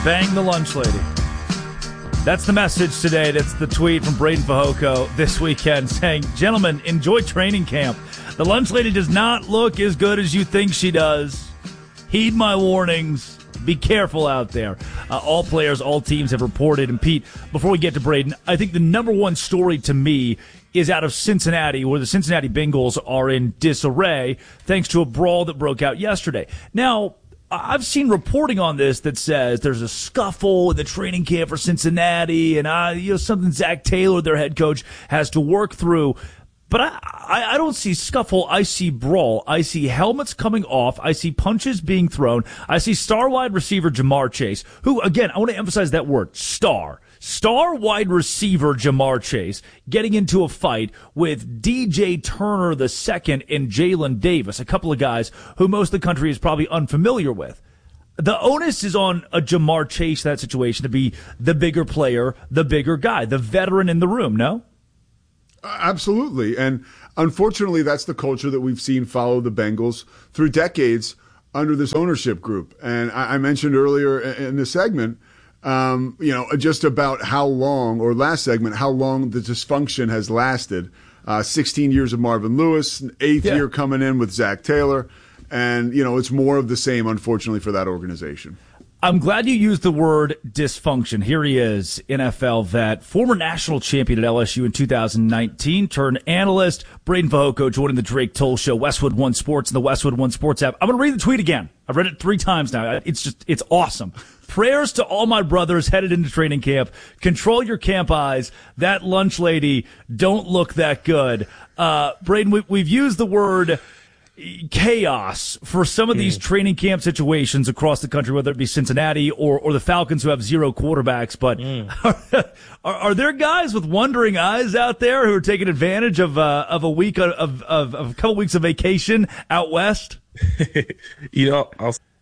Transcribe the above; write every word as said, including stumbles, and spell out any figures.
Bang the lunch lady. That's the message today. That's the tweet from Braden Fehoko this weekend saying, gentlemen, enjoy training camp. The lunch lady does not look as good as you think she does. Heed my warnings. Be careful out there. Uh, all players, all teams have reported. And Pete, before we get to Braden, I think the number one story to me is out of Cincinnati, where the Cincinnati Bengals are in disarray thanks to a brawl that broke out yesterday. Now, I've seen reporting on this that says there's a scuffle in the training camp for Cincinnati, and uh, you know something Zach Taylor, their head coach, has to work through. But I, I, I don't see scuffle. I see brawl. I see helmets coming off. I see punches being thrown. I see star wide receiver Ja'Marr Chase, who, again, I want to emphasize that word, star. Star wide receiver Ja'Marr Chase getting into a fight with D J Turner the second and Jalen Davis, a couple of guys who most of the country is probably unfamiliar with. The onus is on a Ja'Marr Chase, that situation, to be the bigger player, the bigger guy, the veteran in the room, no? Absolutely. And unfortunately, that's the culture that we've seen follow the Bengals through decades under this ownership group. And I mentioned earlier in the segment, Um, you know, just about how long, or last segment, how long the dysfunction has lasted. Uh, sixteen years of Marvin Lewis, eighth yeah. year coming in with Zach Taylor. And, you know, it's more of the same, unfortunately, for that organization. I'm glad you used the word dysfunction. Here he is, N F L vet, former national champion at L S U in two thousand nineteen, turned analyst, Braden Fehoko, joining the Drake Toll Show, Westwood One Sports, and the Westwood One Sports app. I'm going to read the tweet again. I've read it three times now. It's just, it's awesome. Prayers to all my brothers headed into training camp. Control your camp eyes. That lunch lady don't look that good. Uh, Braden, we, we've used the word chaos for some of these mm. training camp situations across the country, whether it be Cincinnati or, or the Falcons, who have zero quarterbacks. But mm. are, are, are there guys with wondering eyes out there who are taking advantage of uh, of a week of, of, of a couple weeks of vacation out west? You know, I'll